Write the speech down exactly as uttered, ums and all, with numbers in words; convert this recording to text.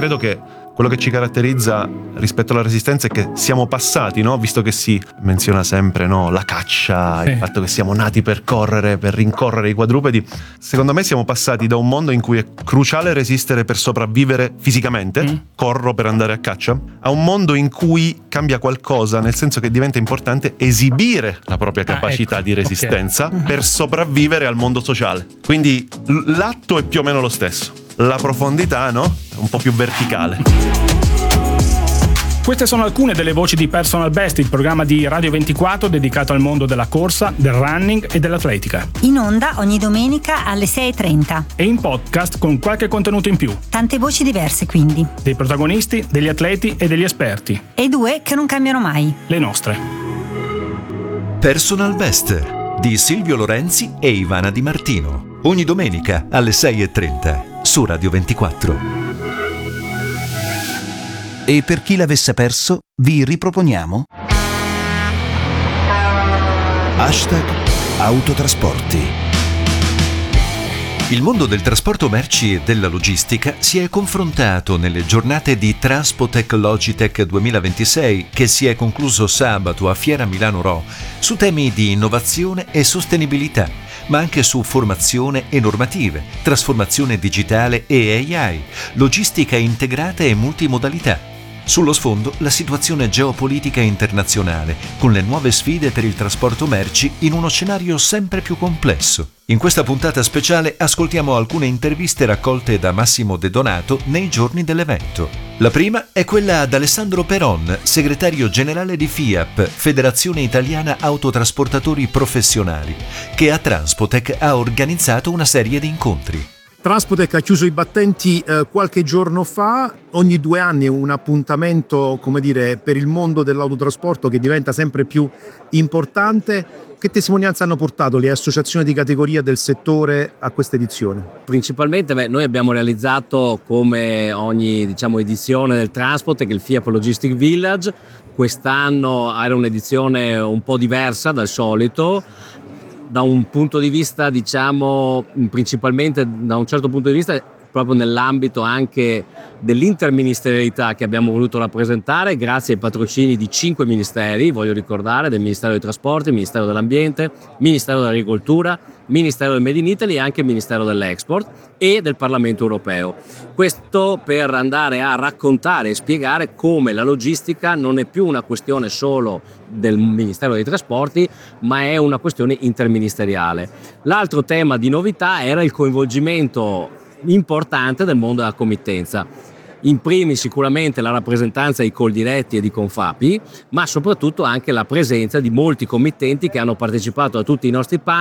credo che quello che ci caratterizza rispetto alla resistenza è che siamo passati, no? Visto che si menziona sempre, no? La caccia, sì. Il fatto che siamo nati per correre, per rincorrere i quadrupedi. Secondo me siamo passati da un mondo in cui è cruciale resistere per sopravvivere fisicamente, mm. corro per andare a caccia, a un mondo in cui cambia qualcosa, nel senso che diventa importante esibire la propria capacità ah, ecco. di resistenza okay. per sopravvivere al mondo sociale. Quindi l'atto è più o meno lo stesso. La profondità, no? Un po' più verticale. Queste sono alcune delle voci di Personal Best, il programma di Radio ventiquattro dedicato al mondo della corsa, del running e dell'atletica. In onda ogni domenica alle sei e trenta. E in podcast con qualche contenuto in più. Tante voci diverse quindi. Dei protagonisti, degli atleti e degli esperti. E due che non cambiano mai. Le nostre. Personal Best di Silvio Lorenzi e Ivana Di Martino. Ogni domenica alle sei e trenta su Radio ventiquattro. E per chi l'avesse perso, vi riproponiamo Hashtag Autotrasporti. Il mondo del trasporto merci e della logistica si è confrontato nelle giornate di Transpotec Logitech duemilaventisei, che si è concluso sabato a Fiera Milano Ro, su temi di innovazione e sostenibilità, ma anche su formazione e normative, trasformazione digitale e A I, logistica integrata e multimodalità. Sullo sfondo la situazione geopolitica internazionale, con le nuove sfide per il trasporto merci in uno scenario sempre più complesso. In questa puntata speciale ascoltiamo alcune interviste raccolte da Massimo De Donato nei giorni dell'evento. La prima è quella ad Alessandro Peron, segretario generale di FIAP, Federazione Italiana Autotrasportatori Professionali, che a Transpotec ha organizzato una serie di incontri. Transpotec ha chiuso i battenti eh, qualche giorno fa. Ogni due anni è un appuntamento, come dire, per il mondo dell'autotrasporto che diventa sempre più importante. Che testimonianze hanno portato le associazioni di categoria del settore a questa edizione? Principalmente beh, noi abbiamo realizzato, come ogni diciamo, edizione del Transpotec, il FIAP Logistic Village. Quest'anno era un'edizione un po' diversa dal solito, da un punto di vista, diciamo, principalmente da un certo punto di vista, proprio nell'ambito anche dell'interministerialità che abbiamo voluto rappresentare, grazie ai patrocini di cinque ministeri, voglio ricordare, del Ministero dei Trasporti, Ministero dell'Ambiente, Ministero dell'Agricoltura, Ministero del Made in Italy e anche Ministero dell'Export e del Parlamento Europeo. Questo per andare a raccontare e spiegare come la logistica non è più una questione solo del Ministero dei Trasporti, ma è una questione interministeriale. L'altro tema di novità era il coinvolgimento importante del mondo della committenza. In primis sicuramente la rappresentanza di Coldiretti e di Confapi, ma soprattutto anche la presenza di molti committenti che hanno partecipato a tutti i nostri panel